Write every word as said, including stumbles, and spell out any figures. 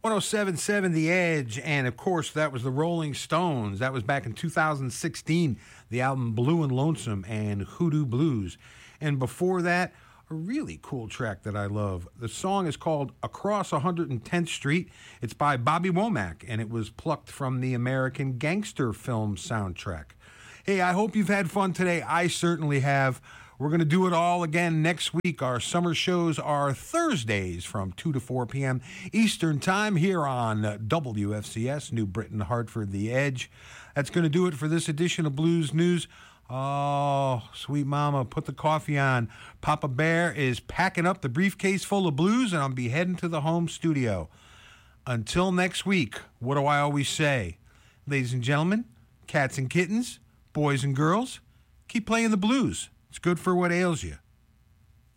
one oh seven point seven The Edge, and of course that was the Rolling Stones. That was back in two thousand sixteen, the album Blue and Lonesome and Hoodoo Blues. And before that, a really cool track that I love. The song is called Across one hundred tenth Street. It's by Bobby Womack, and it was plucked from the American Gangster film soundtrack. Hey, I hope you've had fun today. I certainly have. We're going to do it all again next week. Our summer shows are Thursdays from two to four p.m. Eastern Time here on W F C S, New Britain, Hartford, The Edge. That's going to do it for this edition of Blues News. Oh, sweet mama, put the coffee on. Papa Bear is packing up the briefcase full of blues, and I'll be heading to the home studio. Until next week, what do I always say? Ladies and gentlemen, cats and kittens, boys and girls, keep playing the blues. It's good for what ails you.